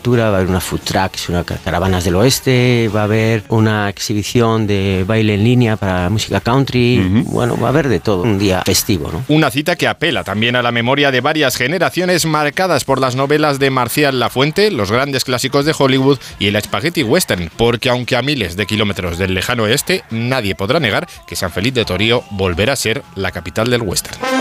cultura, va a haber unas food trucks, unas caravanas del oeste, va a haber una exhibición de baile en línea para música country. Bueno, va a haber de todo, un día festivo, ¿no? Una cita que apela también a la memoria de varias generaciones marcadas por las novelas de Marcial Lafuente, los grandes clásicos de Hollywood y el spaghetti western, porque aunque a miles de kilómetros del lejano oeste, nadie podrá negar que San Feliz de Torío volverá a ser la capital del western.